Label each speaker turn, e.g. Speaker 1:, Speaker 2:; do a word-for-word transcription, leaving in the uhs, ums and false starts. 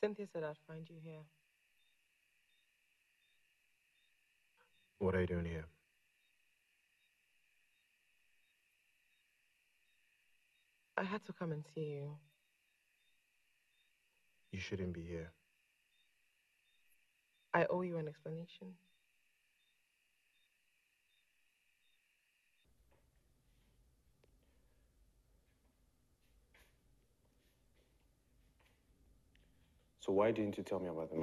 Speaker 1: Cynthia said I'd find you here.
Speaker 2: What are you doing here?
Speaker 1: I had to come and see you.
Speaker 2: You shouldn't be here.
Speaker 1: I owe you an explanation.
Speaker 2: So why didn't you tell me about the